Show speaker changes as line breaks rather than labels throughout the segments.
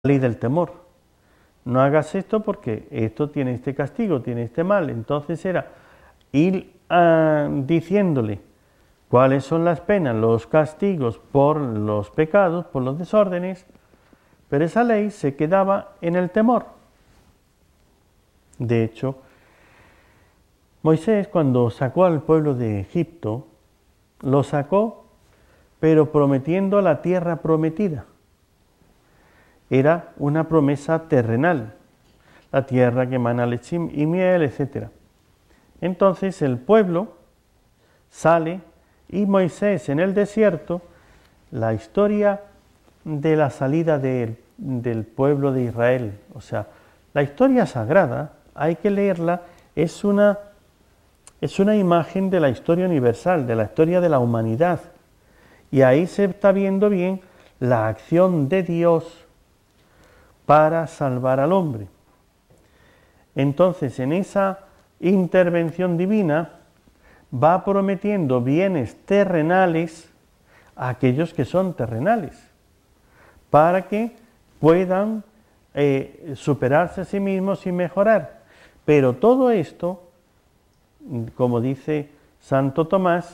ley del temor. No hagas esto porque esto tiene este castigo, tiene este mal. Entonces era ir diciéndole cuáles son las penas, los castigos por los pecados, por los desórdenes, pero esa ley se quedaba en el temor. De hecho, Moisés, cuando sacó al pueblo de Egipto, lo sacó, pero prometiendo la tierra prometida. Era una promesa terrenal, la tierra que emana leche y miel, etc. Entonces el pueblo sale y Moisés en el desierto, la historia de la salida del pueblo de Israel, o sea, la historia sagrada, hay que leerla, es una imagen de la historia universal, de la historia de la humanidad. Y ahí se está viendo bien la acción de Dios para salvar al hombre. Entonces, en esa intervención divina, va prometiendo bienes terrenales a aquellos que son terrenales, para que puedan superarse a sí mismos y mejorar. Pero todo esto, como dice Santo Tomás,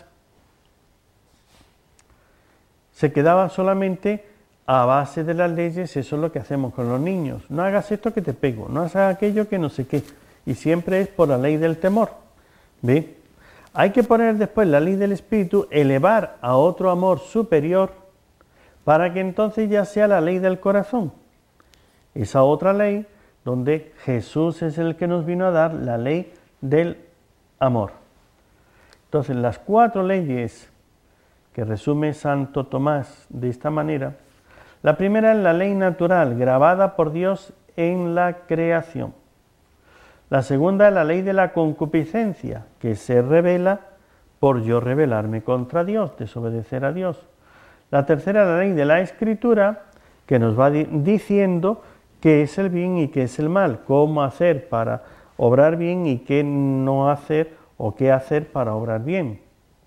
se quedaba solamente a base de las leyes. Eso es lo que hacemos con los niños. No hagas esto que te pego, no hagas aquello que no sé qué. Y siempre es por la ley del temor. ¿Ve? Hay que poner después la ley del Espíritu, elevar a otro amor superior, para que entonces ya sea la ley del corazón. Esa otra ley donde Jesús es el que nos vino a dar la ley del amor. Entonces, las 4 leyes que resume Santo Tomás de esta manera, la primera es la ley natural, grabada por Dios en la creación. La segunda es la ley de la concupiscencia, que se revela por yo rebelarme contra Dios, desobedecer a Dios. La tercera es la ley de la Escritura, que nos va diciendo qué es el bien y qué es el mal, cómo hacer para obrar bien y qué no hacer o qué hacer para obrar bien.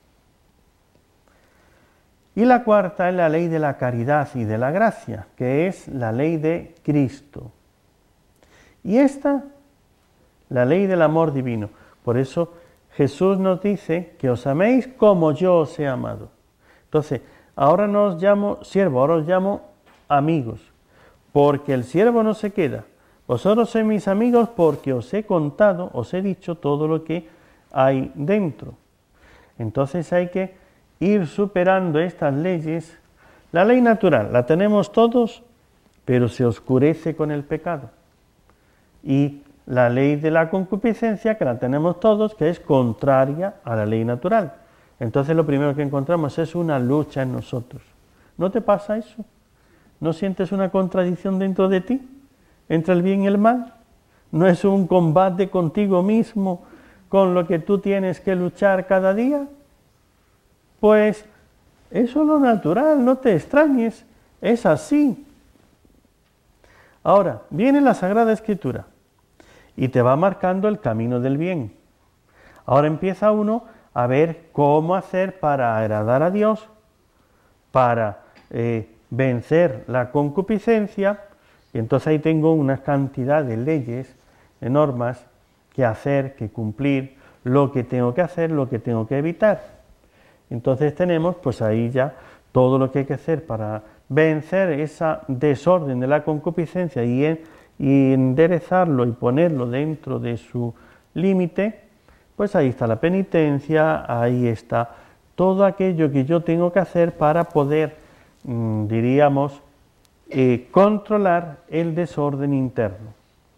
Y la cuarta es la ley de la caridad y de la gracia, que es la ley de Cristo. Y esta, la ley del amor divino. Por eso Jesús nos dice que os améis como yo os he amado. Entonces, ahora no os llamo siervo, ahora os llamo amigos, porque el siervo no se queda. Vosotros sois mis amigos porque os he contado, os he dicho todo lo que hay dentro. Entonces hay que ir superando estas leyes. La ley natural la tenemos todos, pero se oscurece con el pecado. Y la ley de la concupiscencia, que la tenemos todos, que es contraria a la ley natural. Entonces lo primero que encontramos es una lucha en nosotros. ¿No te pasa eso? ¿No sientes una contradicción dentro de ti, entre el bien y el mal? ¿No es un combate contigo mismo, con lo que tú tienes que luchar cada día? Pues eso es lo natural, no te extrañes, es así. Ahora, viene la Sagrada Escritura y te va marcando el camino del bien. Ahora empieza uno a ver cómo hacer para agradar a Dios, para vencer la concupiscencia, y entonces ahí tengo una cantidad de leyes, de normas que hacer, que cumplir, lo que tengo que hacer, lo que tengo que evitar. Entonces tenemos pues ahí ya todo lo que hay que hacer para vencer esa desorden de la concupiscencia y enderezarlo y ponerlo dentro de su límite. Pues ahí está la penitencia, ahí está todo aquello que yo tengo que hacer para poder, diríamos, controlar el desorden interno.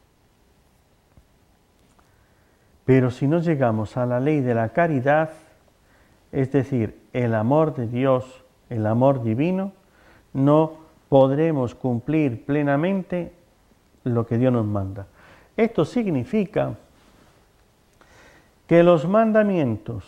Pero si no llegamos a la ley de la caridad, es decir, el amor de Dios, el amor divino, no podremos cumplir plenamente lo que Dios nos manda. Esto significa que los mandamientos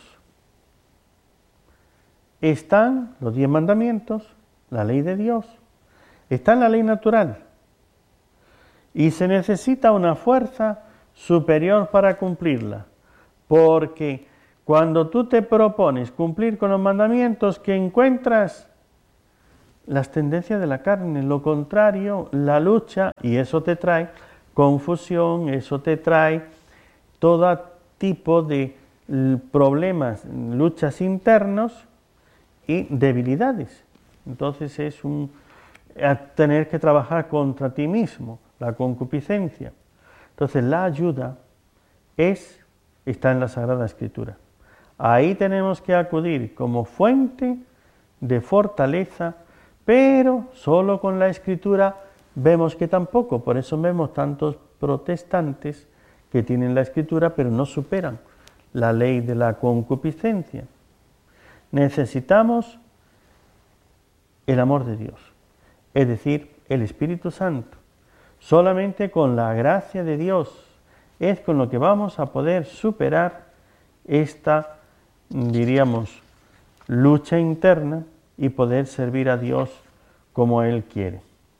están, los 10 mandamientos, la ley de Dios, está en la ley natural y se necesita una fuerza superior para cumplirla, porque cuando tú te propones cumplir con los mandamientos, ¿qué encuentras? las tendencias de la carne, lo contrario, la lucha, y eso te trae confusión, eso te trae todo tipo de problemas, luchas internos y debilidades. Entonces es tener que trabajar contra ti mismo, la concupiscencia. Entonces la ayuda está en la Sagrada Escritura. Ahí tenemos que acudir como fuente de fortaleza, pero solo con la Escritura vemos que tampoco. Por eso vemos tantos protestantes que tienen la Escritura pero no superan la ley de la concupiscencia. Necesitamos el amor de Dios, es decir, el Espíritu Santo. Solamente con la gracia de Dios es con lo que vamos a poder superar esta, diríamos, lucha interna y poder servir a Dios como Él quiere.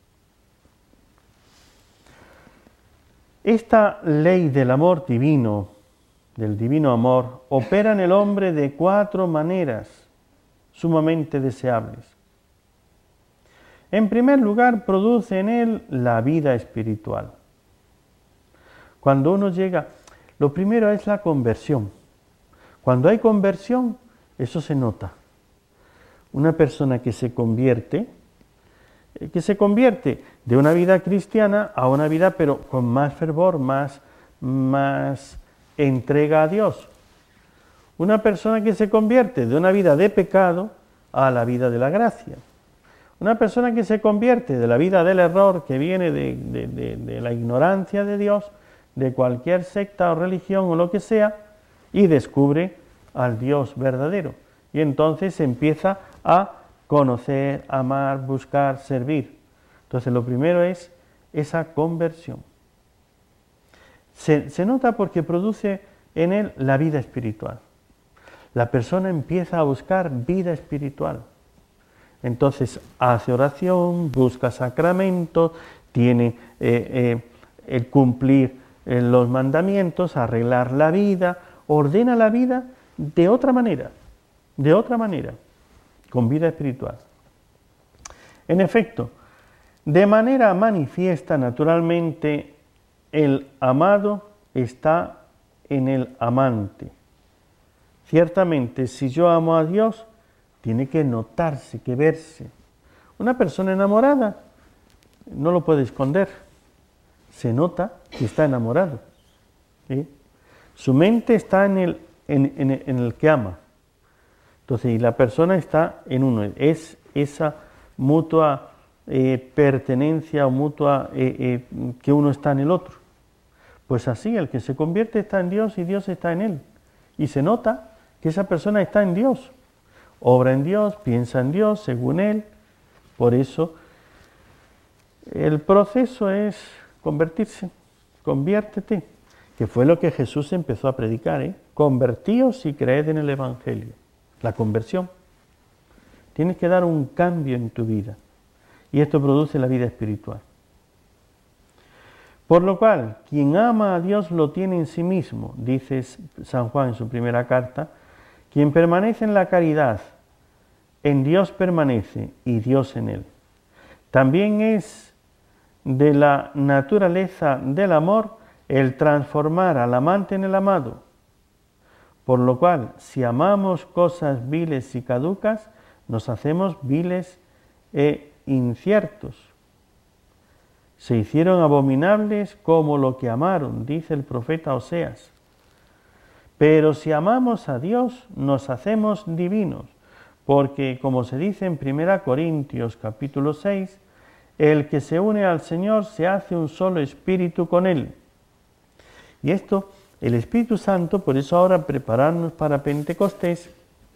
Esta ley del amor divino, del divino amor, opera en el hombre de 4 maneras sumamente deseables. En primer lugar, produce en él la vida espiritual. Cuando uno llega, lo primero es la conversión. Cuando hay conversión, eso se nota. Una persona que se convierte de una vida cristiana a una vida pero con más fervor, más entrega a Dios. Una persona que se convierte de una vida de pecado a la vida de la gracia. Una persona que se convierte de la vida del error que viene de la ignorancia de Dios, de cualquier secta o religión o lo que sea, y descubre al Dios verdadero. Y entonces empieza a conocer, amar, buscar, servir. Entonces lo primero es esa conversión. Se nota porque produce en él la vida espiritual. La persona empieza a buscar vida espiritual. Entonces hace oración, busca sacramentos, tiene el cumplir los mandamientos, arreglar la vida, ordena la vida de otra manera, con vida espiritual. En efecto, de manera manifiesta, naturalmente, el amado está en el amante. Ciertamente, si yo amo a Dios, tiene que notarse, que verse. Una persona enamorada no lo puede esconder. Se nota que está enamorado. ¿Sí? Su mente está en el que ama. Entonces, y la persona está en uno. Es esa mutua pertenencia o mutua que uno está en el otro. Pues así, el que se convierte está en Dios y Dios está en él. Y se nota que esa persona está en Dios. Obra en Dios, piensa en Dios, según Él. Por eso, el proceso es convertirse. Conviértete, que fue lo que Jesús empezó a predicar. Convertíos y creed en el Evangelio. La conversión. Tienes que dar un cambio en tu vida. Y esto produce la vida espiritual. Por lo cual, quien ama a Dios lo tiene en sí mismo, dice San Juan en su primera carta. Quien permanece en la caridad, en Dios permanece y Dios en él. También es de la naturaleza del amor el transformar al amante en el amado. Por lo cual, si amamos cosas viles y caducas, nos hacemos viles e inciertos. Se hicieron abominables como lo que amaron, dice el profeta Oseas. Pero si amamos a Dios, nos hacemos divinos, porque, como se dice en 1 Corintios capítulo 6, el que se une al Señor se hace un solo espíritu con Él. Y esto, el Espíritu Santo, por eso ahora prepararnos para Pentecostés,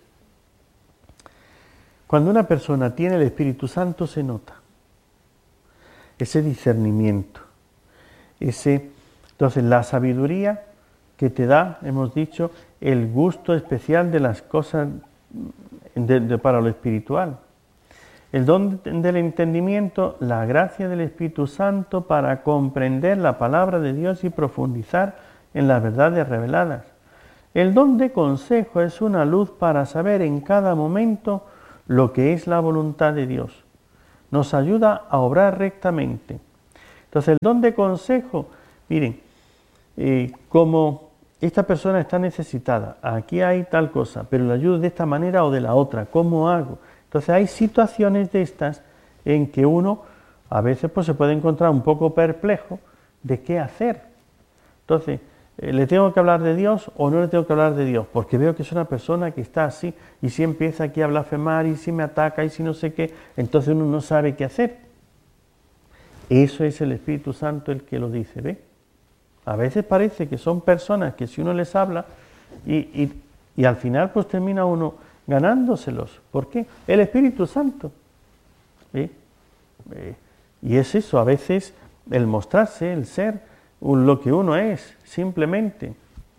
cuando una persona tiene el Espíritu Santo se nota ese discernimiento, entonces la sabiduría que te da, hemos dicho, el gusto especial de las cosas para lo espiritual. El don del entendimiento, la gracia del Espíritu Santo para comprender la palabra de Dios y profundizar en las verdades reveladas. El don de consejo es una luz para saber en cada momento lo que es la voluntad de Dios. nos ayuda a obrar rectamente. Entonces, el don de consejo, miren, como esta persona está necesitada, aquí hay tal cosa, pero le ayudo de esta manera o de la otra, ¿cómo hago? Entonces, hay situaciones de estas en que uno a veces pues, se puede encontrar un poco perplejo de qué hacer. Entonces, ¿le tengo que hablar de Dios o no le tengo que hablar de Dios? Porque veo que es una persona que está así y si empieza aquí a blasfemar y si me ataca y si no sé qué, entonces uno no sabe qué hacer. Eso es el Espíritu Santo el que lo dice, ¿ve? A veces parece que son personas que si uno les habla y al final pues termina uno ganándoselos. ¿Por qué? El Espíritu Santo. ¿Ve? Y es eso, a veces el mostrarse, el ser lo que uno es, simplemente.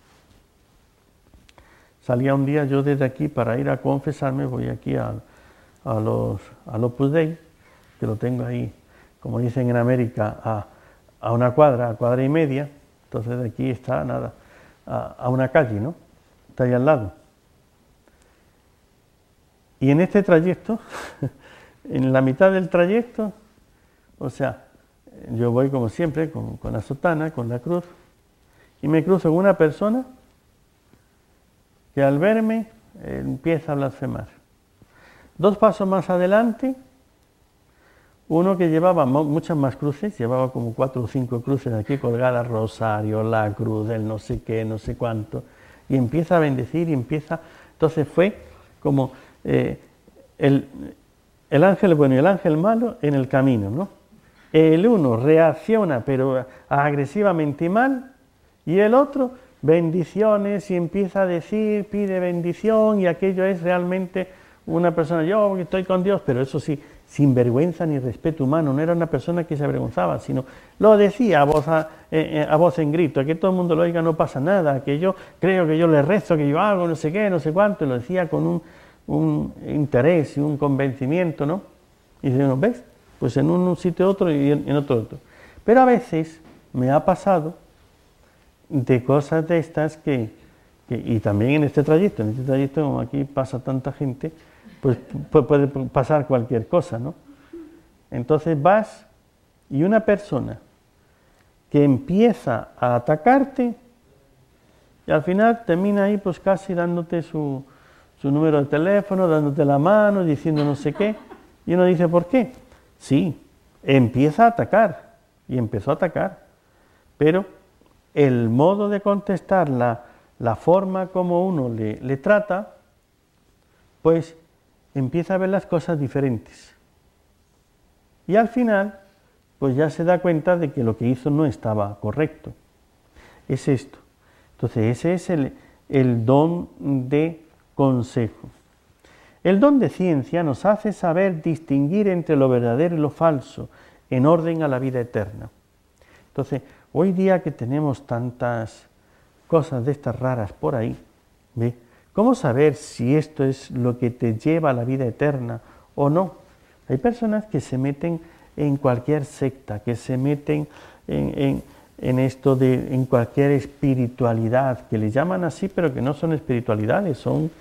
Salía un día yo desde aquí para ir a confesarme, voy aquí a los Opus Dei, que lo tengo ahí, como dicen en América, a una cuadra y media, entonces de aquí está, nada, a una calle, ¿no? Está ahí al lado. Y en este trayecto, en la mitad del trayecto, o sea, yo voy como siempre con la sotana, con la cruz, y me cruzo con una persona que al verme empieza a blasfemar. 2 pasos más adelante, uno que llevaba muchas más cruces, llevaba como 4 o 5 cruces aquí colgadas, rosario, la cruz, el no sé qué, no sé cuánto, y empieza a bendecir y empieza, entonces fue como el ángel bueno y el ángel malo en el camino, ¿no? El uno reacciona pero agresivamente mal y el otro bendiciones y empieza a decir, pide bendición y aquello es realmente una persona, yo estoy con Dios, pero eso sí, sin vergüenza ni respeto humano, no era una persona que se avergonzaba, sino lo decía a voz en grito, que todo el mundo lo oiga, no pasa nada, que yo creo que yo le rezo, que yo hago no sé qué, no sé cuánto, y lo decía con un interés y un convencimiento, ¿no? Y dice, ¿no ves? Pues en un sitio otro y en otro. Pero a veces me ha pasado de cosas de estas y también en este trayecto como aquí pasa tanta gente, pues puede pasar cualquier cosa, ¿no? Entonces vas y una persona que empieza a atacarte y al final termina ahí pues casi dándote su número de teléfono, dándote la mano, diciendo no sé qué, y uno dice, ¿por qué? Sí, empieza a atacar, y empezó a atacar, pero el modo de contestar, la forma como uno le trata, pues empieza a ver las cosas diferentes. Y al final, pues ya se da cuenta de que lo que hizo no estaba correcto. Es esto. Entonces, ese es el don de consejo. El don de ciencia nos hace saber distinguir entre lo verdadero y lo falso en orden a la vida eterna. Entonces, hoy día que tenemos tantas cosas de estas raras por ahí, ¿ve? ¿Cómo saber si esto es lo que te lleva a la vida eterna o no? Hay personas que se meten en cualquier secta, que se meten en esto en cualquier espiritualidad, que le llaman así, pero que no son espiritualidades,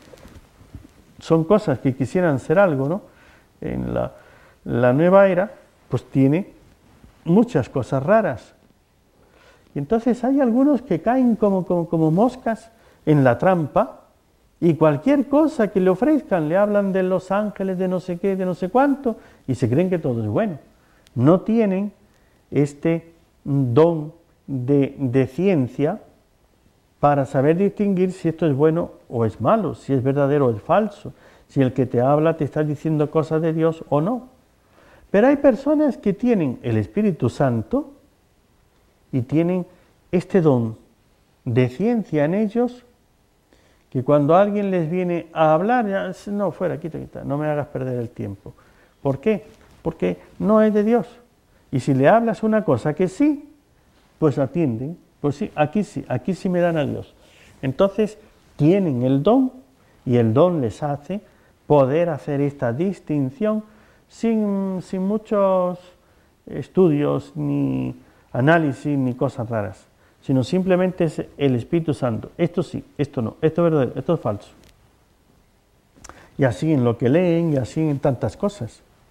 son cosas que quisieran ser algo, ¿no? En la nueva era, pues tiene muchas cosas raras. Y entonces hay algunos que caen como moscas en la trampa y cualquier cosa que le ofrezcan, le hablan de los ángeles, de no sé qué, de no sé cuánto, y se creen que todo es bueno. No tienen este don de ciencia para saber distinguir si esto es bueno o es malo, si es verdadero o es falso, si el que te habla te está diciendo cosas de Dios o no. Pero hay personas que tienen el Espíritu Santo y tienen este don de ciencia en ellos, que cuando alguien les viene a hablar, ya, no, fuera, quita, no me hagas perder el tiempo. ¿Por qué? Porque no es de Dios. Y si le hablas una cosa que sí, pues atienden. Pues sí, aquí sí me dan a Dios. Entonces, tienen el don y el don les hace poder hacer esta distinción sin muchos estudios, ni análisis, ni cosas raras, sino simplemente es el Espíritu Santo. Esto sí, esto no, esto es verdadero, esto es falso. Y así en lo que leen y así en tantas cosas.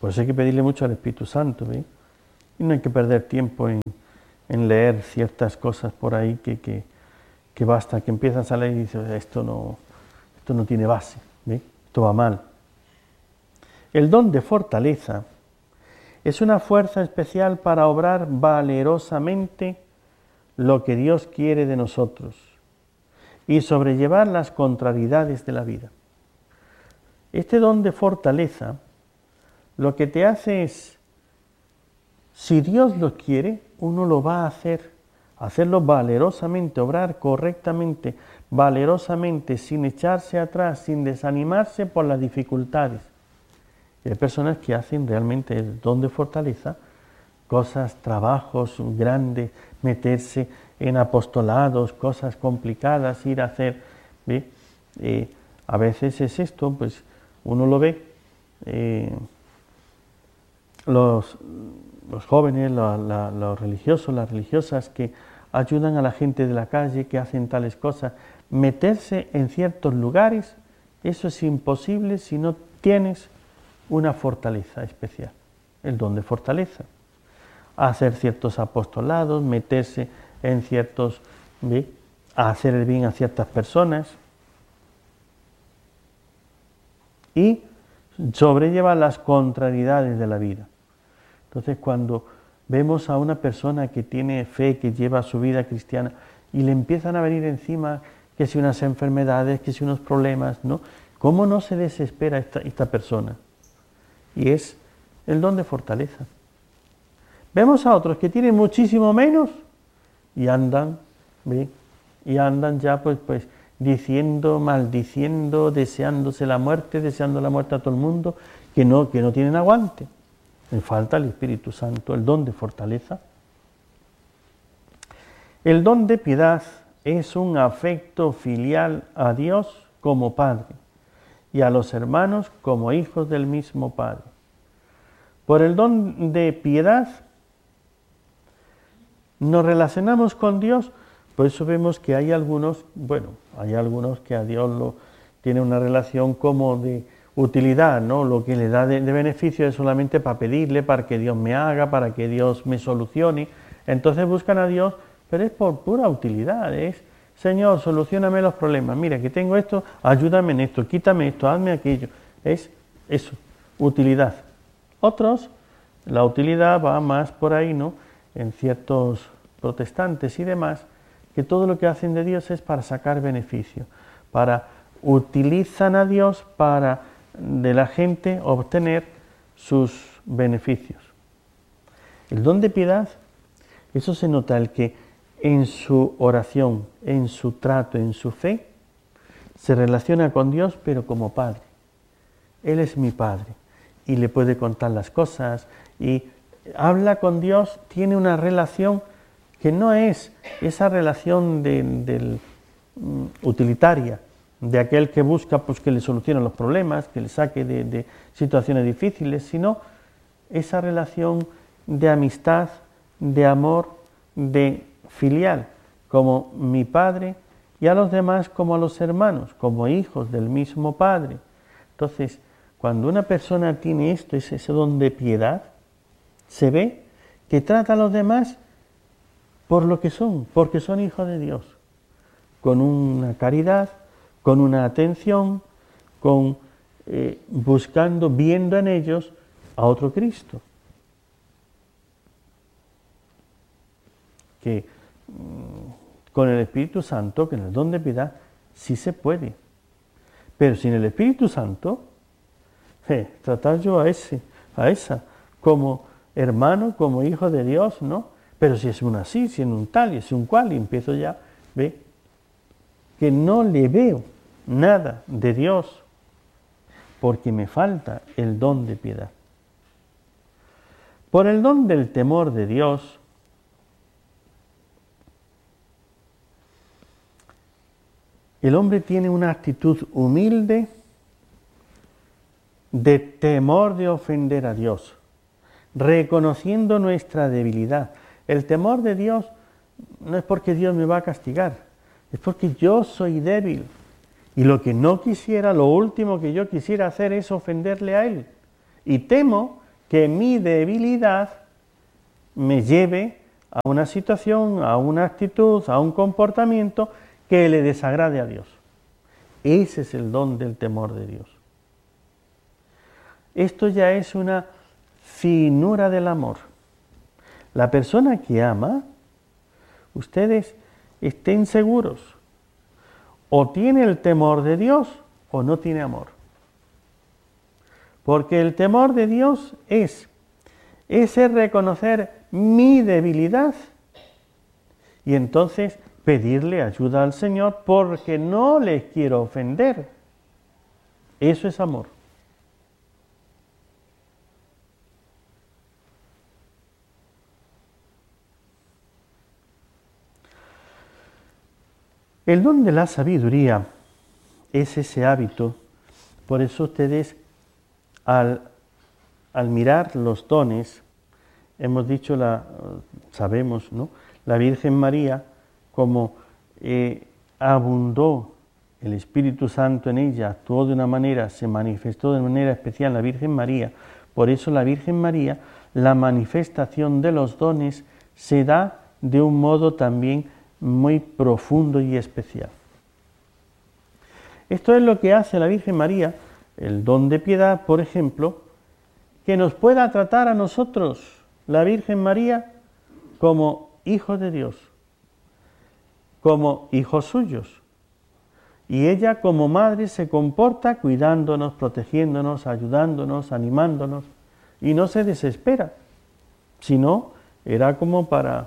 Por eso hay que pedirle mucho al Espíritu Santo, ¿ve? Y no hay que perder tiempo en leer ciertas cosas por ahí que basta, que empiezas a leer y dices, esto no tiene base, ¿ve? Esto va mal. El don de fortaleza es una fuerza especial para obrar valerosamente lo que Dios quiere de nosotros y sobrellevar las contrariedades de la vida. Este don de fortaleza lo que te hace es, si Dios lo quiere, uno lo va a hacerlo valerosamente, obrar correctamente, valerosamente, sin echarse atrás, sin desanimarse por las dificultades. Y hay personas que hacen realmente el don de fortaleza, cosas, trabajos grandes, meterse en apostolados, cosas complicadas, ir a hacer, ¿ve? A veces es esto, pues uno lo ve, los jóvenes, los religiosos, las religiosas que ayudan a la gente de la calle, que hacen tales cosas, meterse en ciertos lugares, eso es imposible si no tienes una fortaleza especial, el don de fortaleza. Hacer ciertos apostolados, meterse en ciertos, ¿ve? A hacer el bien a ciertas personas y sobrellevar las contrariedades de la vida. Entonces, cuando vemos a una persona que tiene fe, que lleva su vida cristiana y le empiezan a venir encima que si unas enfermedades, que si unos problemas, ¿no? ¿Cómo no se desespera esta persona? Y es el don de fortaleza. Vemos a otros que tienen muchísimo menos y andan, ¿ve? Y andan ya pues diciendo, maldiciendo, deseándose la muerte, deseando la muerte a todo el mundo, que no tienen aguante. Le falta el Espíritu Santo, el don de fortaleza. El don de piedad es un afecto filial a Dios como Padre y a los hermanos como hijos del mismo Padre. Por el don de piedad nos relacionamos con Dios, por eso vemos que hay algunos que a Dios lo tiene una relación como de utilidad, ¿no? Lo que le da de beneficio es solamente para pedirle, para que Dios me haga, para que Dios me solucione. Entonces buscan a Dios, pero es por pura utilidad, es, Señor, solucióname los problemas, mira que tengo esto, ayúdame en esto, quítame esto, hazme aquello. Es eso, utilidad. Otros, la utilidad va más por ahí, ¿no? En ciertos protestantes y demás, que todo lo que hacen de Dios es para sacar beneficio, utilizan a Dios para de la gente obtener sus beneficios. El don de piedad, eso se nota el que en su oración, en su trato, en su fe, se relaciona con Dios, pero como Padre. Él es mi Padre y le puede contar las cosas y habla con Dios, tiene una relación que no es esa relación utilitaria, de aquel que busca pues, que le solucione los problemas, que le saque de situaciones difíciles, sino esa relación de amistad, de amor, de filial, como mi Padre, y a los demás como a los hermanos, como hijos del mismo Padre. Entonces, cuando una persona tiene esto, ese don de piedad, se ve que trata a los demás por lo que son, porque son hijos de Dios, con una caridad, con una atención, buscando, viendo en ellos a otro Cristo. Que con el Espíritu Santo, que en el don de piedad, sí se puede. Pero sin el Espíritu Santo, tratar yo a esa, como hermano, como hijo de Dios, ¿no? Pero si es un así, si es un tal, y es un cual, y empiezo ya, ve, que no le veo nada de Dios, porque me falta el don de piedad. Por el don del temor de Dios, el hombre tiene una actitud humilde de temor de ofender a Dios, reconociendo nuestra debilidad. El temor de Dios no es porque Dios me va a castigar, es porque yo soy débil. Y lo último que yo quisiera hacer es ofenderle a Él. Y temo que mi debilidad me lleve a una situación, a una actitud, a un comportamiento que le desagrade a Dios. Ese es el don del temor de Dios. Esto ya es una finura del amor. La persona que ama, ustedes estén seguros, o tiene el temor de Dios o no tiene amor. Porque el temor de Dios es ese reconocer mi debilidad y entonces pedirle ayuda al Señor porque no les quiero ofender. Eso es amor. El don de la sabiduría es ese hábito. Por eso ustedes al mirar los dones, hemos dicho, sabemos, ¿no? La Virgen María, como abundó el Espíritu Santo en ella, actuó de una manera, se manifestó de manera especial la Virgen María. Por eso la Virgen María, la manifestación de los dones se da de un modo también muy profundo y especial. Esto es lo que hace la Virgen María, el don de piedad, por ejemplo, que nos pueda tratar a nosotros, la Virgen María, como hijos de Dios, como hijos suyos. Y ella como madre se comporta cuidándonos, protegiéndonos, ayudándonos, animándonos, y no se desespera. Si no, era como para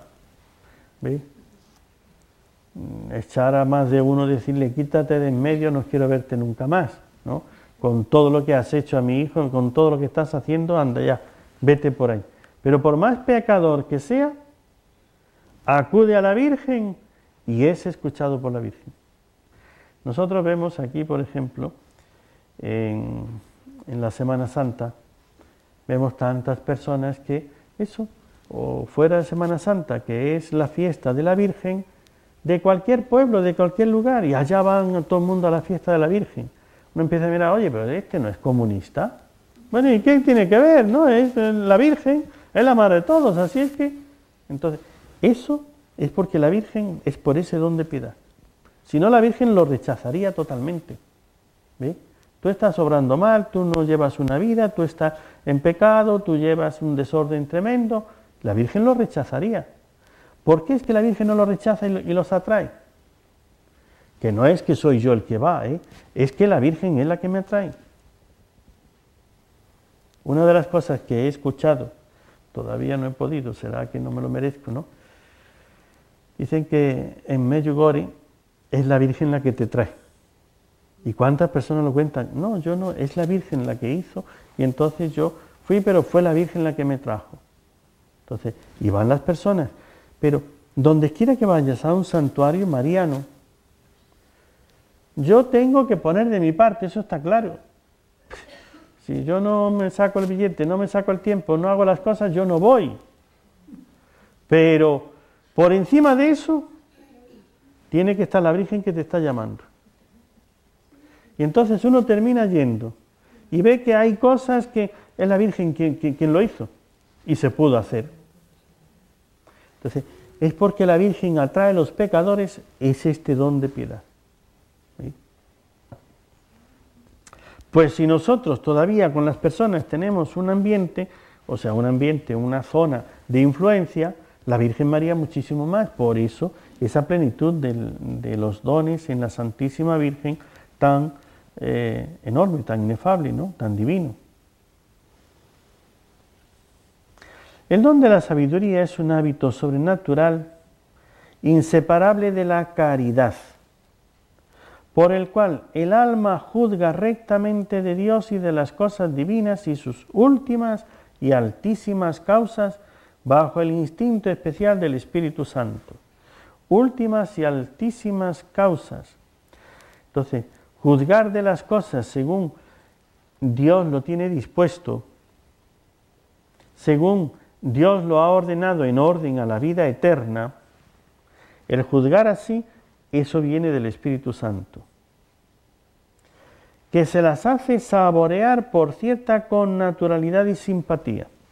echar a más de uno, decirle, quítate de en medio, no quiero verte nunca más, ¿no? Con todo lo que has hecho a mi hijo, con todo lo que estás haciendo, anda ya, vete por ahí. Pero por más pecador que sea, acude a la Virgen y es escuchado por la Virgen. Nosotros vemos aquí, por ejemplo, en la Semana Santa, vemos tantas personas que o fuera de Semana Santa, que es la fiesta de la Virgen, de cualquier pueblo, de cualquier lugar, y allá van todo el mundo a la fiesta de la Virgen. Uno empieza a mirar, oye, pero este no es comunista. Bueno, ¿y qué tiene que ver? No, es la Virgen, es la madre de todos, así es que... Entonces, eso es porque la Virgen es por ese don de piedad. Si no, la Virgen lo rechazaría totalmente. ¿Ve? Tú estás obrando mal, tú no llevas una vida, tú estás en pecado, tú llevas un desorden tremendo. La Virgen lo rechazaría. ¿Por qué es que la Virgen no lo rechaza y los atrae? Que no es que soy yo el que va, es que la Virgen es la que me atrae. Una de las cosas que he escuchado, todavía no he podido, será que no me lo merezco, ¿no? Dicen que en Medjugorje es la Virgen la que te trae. ¿Y cuántas personas lo cuentan? No, yo no, es la Virgen la que hizo y entonces yo fui, pero fue la Virgen la que me trajo. Entonces, y van las personas. Pero donde quiera que vayas a un santuario mariano, yo tengo que poner de mi parte, eso está claro. Si yo no me saco el billete, no me saco el tiempo, no hago las cosas, yo no voy. Pero por encima de eso, tiene que estar la Virgen que te está llamando. Y entonces uno termina yendo y ve que hay cosas que es la Virgen quien lo hizo y se pudo hacer. Entonces, es porque la Virgen atrae a los pecadores, es este don de piedad. ¿Sí? Pues si nosotros todavía con las personas tenemos un ambiente, o sea, una zona de influencia, la Virgen María muchísimo más. Por eso, esa plenitud de los dones en la Santísima Virgen tan enorme, tan inefable, ¿no? Tan divino. El don de la sabiduría es un hábito sobrenatural inseparable de la caridad, por el cual el alma juzga rectamente de Dios y de las cosas divinas y sus últimas y altísimas causas bajo el instinto especial del Espíritu Santo. Últimas y altísimas causas. Entonces, juzgar de las cosas según Dios lo tiene dispuesto, según Dios lo ha ordenado en orden a la vida eterna, el juzgar así, eso viene del Espíritu Santo, que se las hace saborear por cierta connaturalidad y simpatía.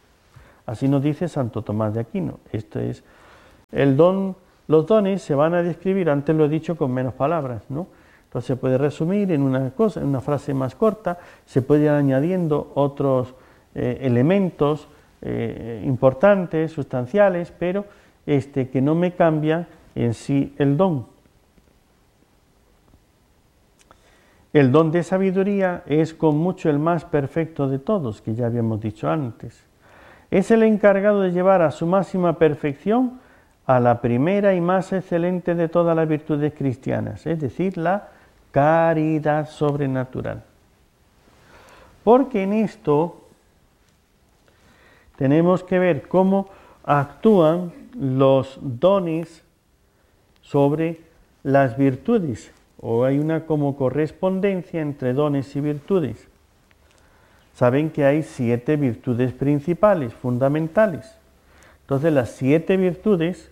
Así nos dice Santo Tomás de Aquino. Esto es el don. Los dones se van a describir, antes lo he dicho, con menos palabras, ¿no? Entonces se puede resumir en una cosa, en una frase más corta, se puede ir añadiendo otros elementos importantes, sustanciales, pero que no me cambia en sí el don. El don de sabiduría es con mucho el más perfecto de todos, que ya habíamos dicho antes. Es el encargado de llevar a su máxima perfección a la primera y más excelente de todas las virtudes cristianas, es decir, la caridad sobrenatural. Porque en esto tenemos que ver cómo actúan los dones sobre las virtudes, o hay una como correspondencia entre dones y virtudes. Saben que hay 7 virtudes principales, fundamentales. Entonces las 7 virtudes,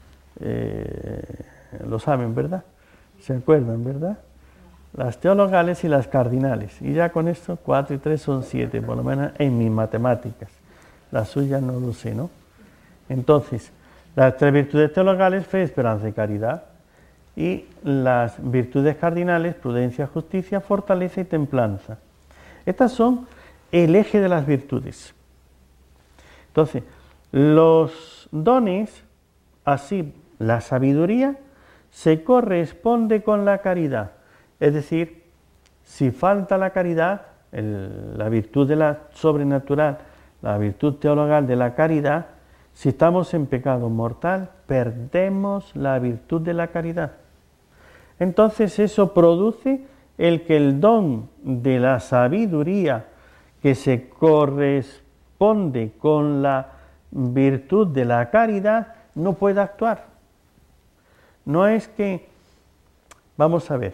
lo saben, ¿verdad? ¿Se acuerdan, verdad? Las teologales y las cardinales. Y ya con esto, 4 y 3 son 7, por lo menos en mis matemáticas. Las suyas no lo sé, ¿no? Entonces, las 3 virtudes teologales, fe, esperanza y caridad. Y las virtudes cardinales, prudencia, justicia, fortaleza y templanza. Estas son el eje de las virtudes. Entonces, los dones, así la sabiduría, se corresponde con la caridad. Es decir, si falta la caridad, la virtud de la sobrenatural, la virtud teologal de la caridad, si estamos en pecado mortal, perdemos la virtud de la caridad. Entonces eso produce el que el don de la sabiduría, que se corresponde con la virtud de la caridad, no pueda actuar. No es que, vamos a ver,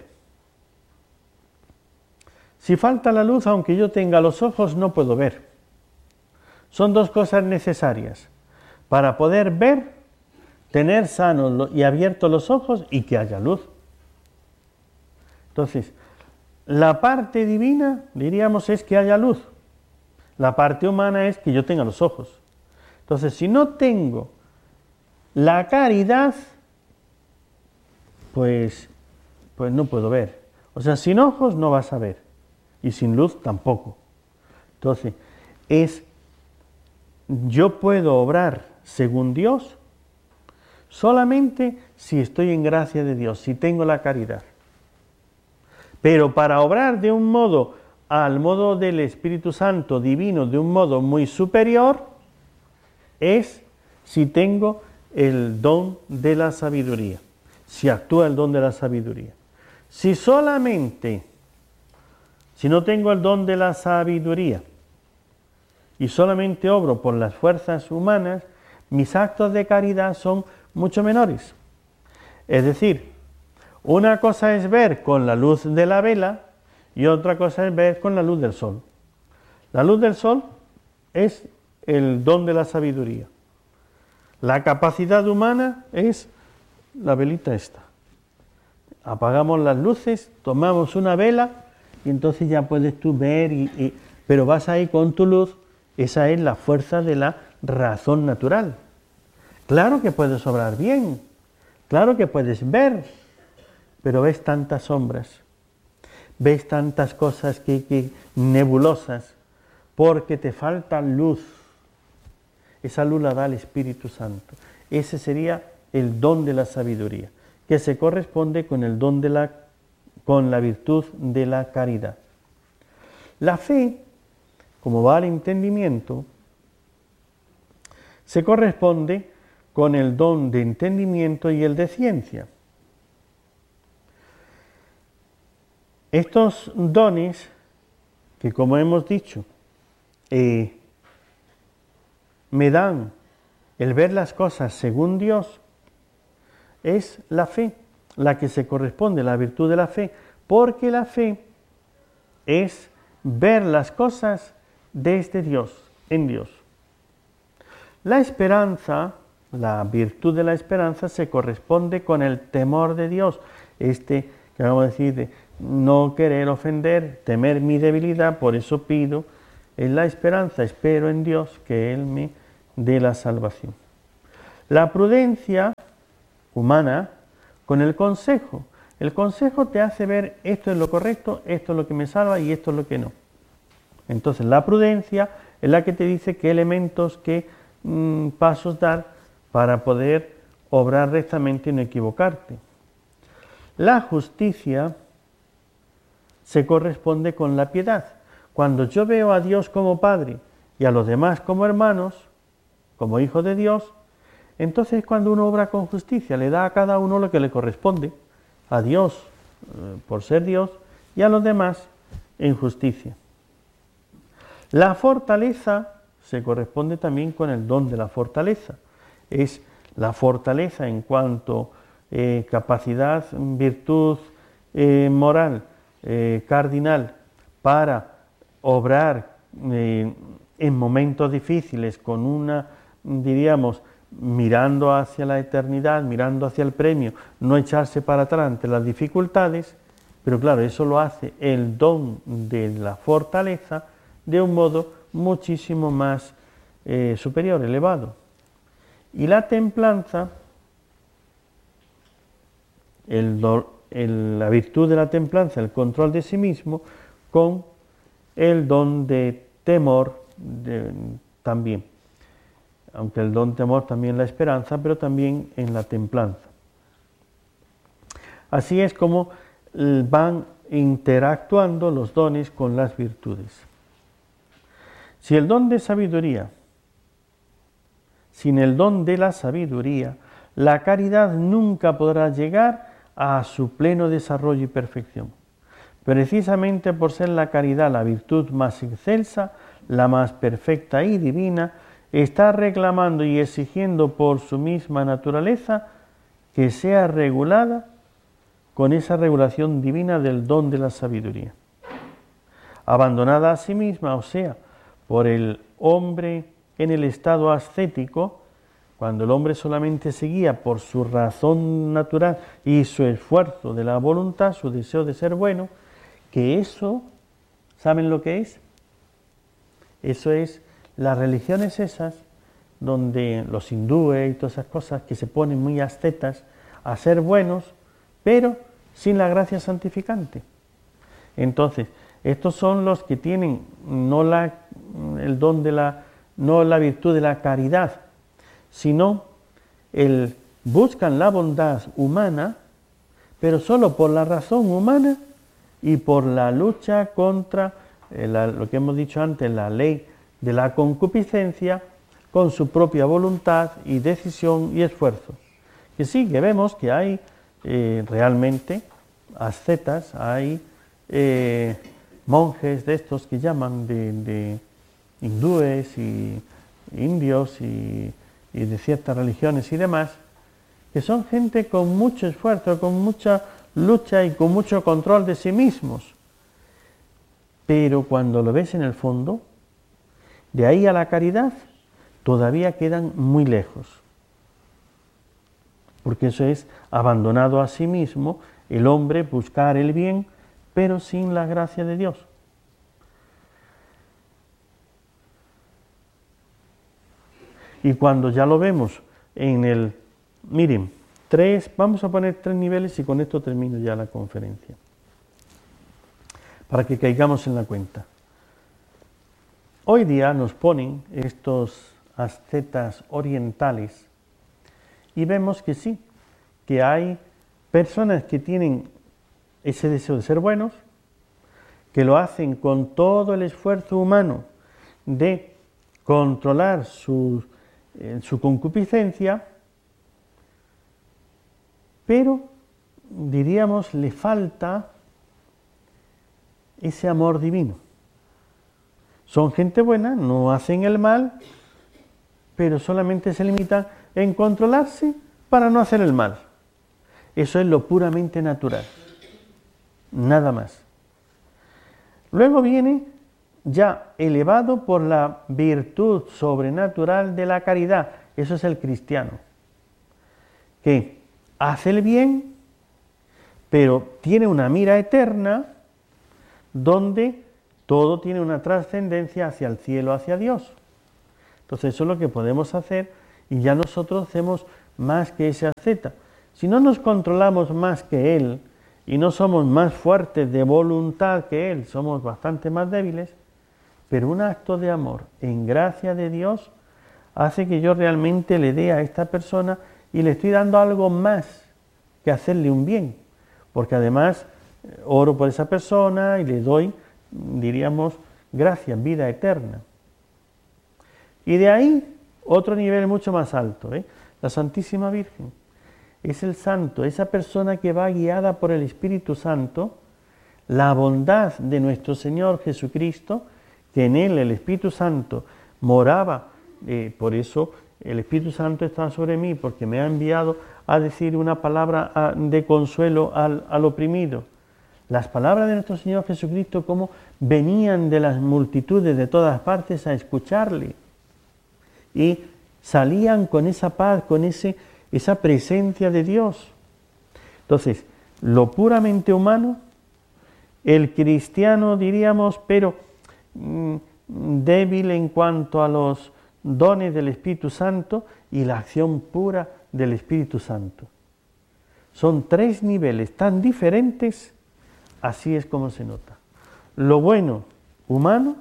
si falta la luz, aunque yo tenga los ojos, no puedo ver. Son 2 cosas necesarias para poder ver, tener sanos y abiertos los ojos y que haya luz. Entonces, la parte divina, diríamos, es que haya luz. La parte humana es que yo tenga los ojos. Entonces, si no tengo la caridad, pues no puedo ver. O sea, sin ojos no vas a ver. Y sin luz tampoco. Entonces, yo puedo obrar según Dios solamente si estoy en gracia de Dios, si tengo la caridad. Pero para obrar de un modo, al modo del Espíritu Santo divino, de un modo muy superior, es si tengo el don de la sabiduría, si actúa el don de la sabiduría. Si no tengo el don de la sabiduría y solamente obro por las fuerzas humanas, mis actos de caridad son mucho menores. Es decir, una cosa es ver con la luz de la vela y otra cosa es ver con la luz del sol. La luz del sol es el don de la sabiduría. La capacidad humana es la velita esta. Apagamos las luces, tomamos una vela y entonces ya puedes tú ver, pero vas ahí con tu luz. Esa es la fuerza de la razón natural. Claro que puedes obrar bien, claro que puedes ver, pero ves tantas sombras, ves tantas cosas que nebulosas, porque te falta luz. Esa luz la da el Espíritu Santo. Ese sería el don de la sabiduría, que se corresponde con el don con la virtud de la caridad. La fe, como va al entendimiento, se corresponde con el don de entendimiento y el de ciencia. Estos dones, que como hemos dicho, me dan el ver las cosas según Dios, es la fe, la que se corresponde, la virtud de la fe, porque la fe es ver las cosas desde Dios, en Dios. La esperanza, la virtud de la esperanza, se corresponde con el temor de Dios, que vamos a decir, de no querer ofender, temer mi debilidad, por eso pido, en la esperanza espero en Dios que Él me de la salvación. La prudencia humana con el consejo. El consejo te hace ver esto es lo correcto, esto es lo que me salva y esto es lo que no. Entonces la prudencia es la que te dice qué elementos, qué pasos dar para poder obrar rectamente y no equivocarte. La justicia se corresponde con la piedad. Cuando yo veo a Dios como Padre y a los demás como hermanos, como hijos de Dios, entonces cuando uno obra con justicia, le da a cada uno lo que le corresponde, a Dios por ser Dios y a los demás en justicia. La fortaleza se corresponde también con el don de la fortaleza. Es la fortaleza en cuanto capacidad, virtud moral, cardinal, para obrar en momentos difíciles con una, diríamos, mirando hacia la eternidad, mirando hacia el premio, no echarse para atrás ante las dificultades, pero claro, eso lo hace el don de la fortaleza de un modo muchísimo más superior, elevado. Y la templanza, la virtud de la templanza, el control de sí mismo, con el don de temor también. Aunque el don de temor también la esperanza, pero también en la templanza. Así es como van interactuando los dones con las virtudes. Si el don de sabiduría, sin el don de la sabiduría, la caridad nunca podrá llegar a su pleno desarrollo y perfección. Precisamente por ser la caridad la virtud más excelsa, la más perfecta y divina, está reclamando y exigiendo por su misma naturaleza que sea regulada con esa regulación divina del don de la sabiduría. Abandonada a sí misma, o sea, por el hombre en el estado ascético, cuando el hombre solamente se guía por su razón natural y su esfuerzo de la voluntad, su deseo de ser bueno, que eso, ¿saben lo que es? Eso es las religiones esas, donde los hindúes y todas esas cosas que se ponen muy ascetas a ser buenos, pero sin la gracia santificante. Entonces, estos son los que tienen no el don de no la virtud de la caridad, sino buscan la bondad humana, pero solo por la razón humana y por la lucha contra lo que hemos dicho antes, la ley de la concupiscencia, con su propia voluntad y decisión y esfuerzo. Que sí, que vemos que hay realmente ascetas, hay monjes de estos que llaman de hindúes y indios y de ciertas religiones y demás, que son gente con mucho esfuerzo, con mucha lucha y con mucho control de sí mismos. Pero cuando lo ves en el fondo, de ahí a la caridad, todavía quedan muy lejos. Porque eso es abandonado a sí mismo, el hombre buscar el bien, pero sin la gracia de Dios. Y cuando ya lo vemos miren, vamos a poner 3 niveles y con esto termino ya la conferencia, para que caigamos en la cuenta. Hoy día nos ponen estos ascetas orientales y vemos que sí, que hay personas que tienen ese deseo de ser buenos, que lo hacen con todo el esfuerzo humano de controlar su concupiscencia, pero diríamos le falta ese amor divino. Son gente buena, no hacen el mal, pero solamente se limitan en controlarse para no hacer el mal. Eso es lo puramente natural, nada más. Luego viene ya elevado por la virtud sobrenatural de la caridad, eso es el cristiano, que hace el bien, pero tiene una mira eterna donde todo tiene una trascendencia hacia el cielo, hacia Dios. Entonces eso es lo que podemos hacer y ya nosotros hacemos más que ese asceta. Si no nos controlamos más que él y no somos más fuertes de voluntad que él, somos bastante más débiles, pero un acto de amor en gracia de Dios hace que yo realmente le dé a esta persona y le estoy dando algo más que hacerle un bien, porque además oro por esa persona y le doy, diríamos, gracias, vida eterna. Y de ahí otro nivel mucho más alto, la Santísima Virgen. Es el santo, esa persona que va guiada por el Espíritu Santo, la bondad de nuestro Señor Jesucristo, que en él el Espíritu Santo moraba, por eso el Espíritu Santo está sobre mí, porque me ha enviado a decir una palabra de consuelo al oprimido. Las palabras de nuestro Señor Jesucristo, como venían de las multitudes de todas partes a escucharle, y salían con esa paz, con esa presencia de Dios. Entonces, lo puramente humano, el cristiano diríamos, pero débil en cuanto a los dones del Espíritu Santo y la acción pura del Espíritu Santo. Son tres niveles tan diferentes, así es como se nota. Lo bueno humano,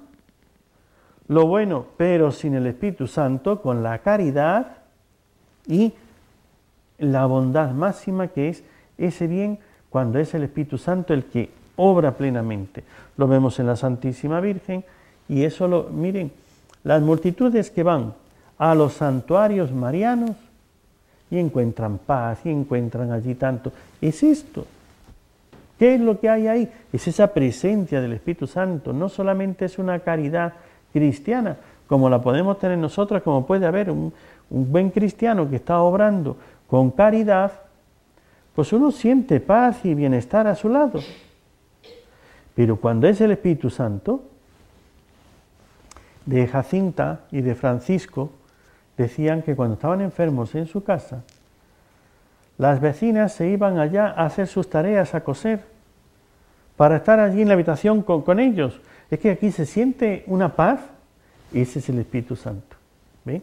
lo bueno pero sin el Espíritu Santo, con la caridad y la bondad máxima, que es ese bien cuando es el Espíritu Santo el que obra plenamente. Lo vemos en la Santísima Virgen y eso miren, las multitudes que van a los santuarios marianos y encuentran paz y encuentran allí tanto. Es esto. ¿Qué es lo que hay ahí? Es esa presencia del Espíritu Santo. No solamente es una caridad cristiana, como la podemos tener nosotros, como puede haber un buen cristiano que está obrando con caridad, pues uno siente paz y bienestar a su lado. Pero cuando es el Espíritu Santo, de Jacinta y de Francisco, decían que cuando estaban enfermos en su casa, las vecinas se iban allá a hacer sus tareas, a coser, para estar allí en la habitación con ellos. Es que aquí se siente una paz, ese es el Espíritu Santo. ¿Ve?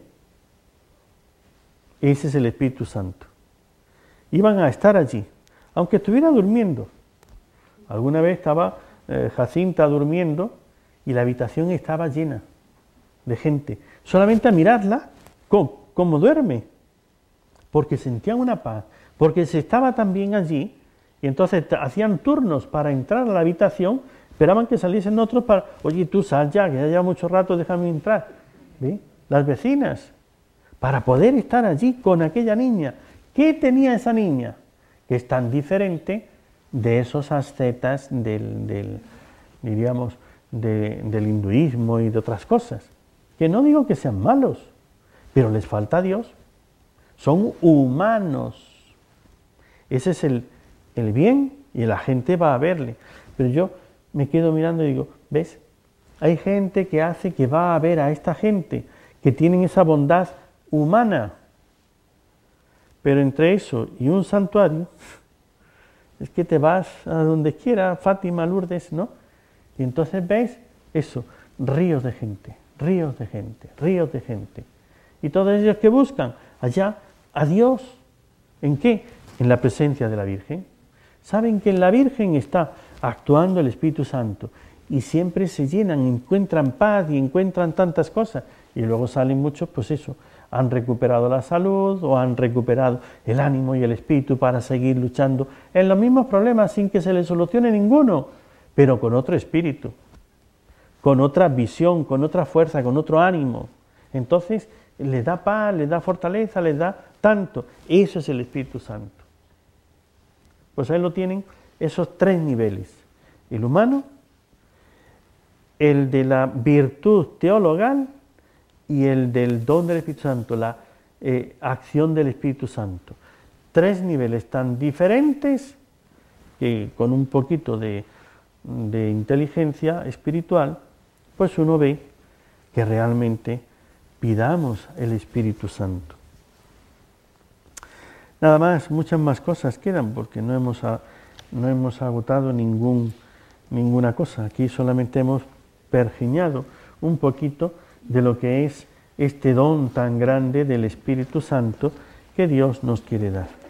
Ese es el Espíritu Santo. Iban a estar allí, aunque estuviera durmiendo. Alguna vez estaba Jacinta durmiendo y la habitación estaba llena de gente. Solamente a mirarla, como duerme, porque sentían una paz, porque se estaba también allí, y entonces hacían turnos para entrar a la habitación, esperaban que saliesen otros para, oye, tú sal ya, que ya lleva mucho rato, déjame entrar. ¿Ve? Las vecinas, para poder estar allí con aquella niña. ¿Qué tenía esa niña? Que es tan diferente de esos ascetas diríamos, del hinduismo y de otras cosas. Que no digo que sean malos, pero les falta a Dios. Son humanos. Ese es el bien y la gente va a verle. Pero yo me quedo mirando y digo, ¿ves? Hay gente que hace que va a ver a esta gente, que tienen esa bondad humana. Pero entre eso y un santuario, es que te vas a donde quiera, Fátima, Lourdes, ¿no? Y entonces ves eso, ríos de gente, ríos de gente, ríos de gente. Y todos ellos que buscan allá a Dios. ¿En qué? En la presencia de la Virgen. Saben que en la Virgen está actuando el Espíritu Santo y siempre se llenan, encuentran paz y encuentran tantas cosas. Y luego salen muchos, pues eso, han recuperado la salud o han recuperado el ánimo y el espíritu para seguir luchando en los mismos problemas sin que se les solucione ninguno, pero con otro espíritu, con otra visión, con otra fuerza, con otro ánimo. Entonces les da paz, les da fortaleza, les da tanto. Eso es el Espíritu Santo. Pues ahí lo tienen esos tres niveles. El humano, el de la virtud teologal y el del don del Espíritu Santo, la acción del Espíritu Santo. Tres niveles tan diferentes que con un poquito de inteligencia espiritual, pues uno ve que realmente pidamos el Espíritu Santo. Nada más, muchas más cosas quedan porque no hemos agotado ninguna cosa. Aquí solamente hemos pergeñado un poquito de lo que es este don tan grande del Espíritu Santo que Dios nos quiere dar.